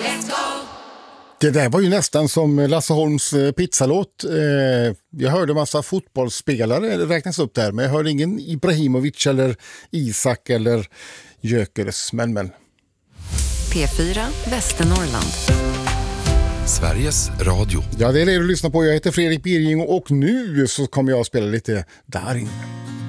Det där var ju nästan som Lasse Holms pizzalåt. Jag hörde massa fotbollsspelare räknas upp där, men jag hörde ingen Ibrahimovic eller Isak eller Gyökeres. Men. P4 Västernorrland. Sveriges Radio. Ja, det är det du lyssnar på. Jag heter Fredrik Birging och nu så kommer jag att spela lite Darin.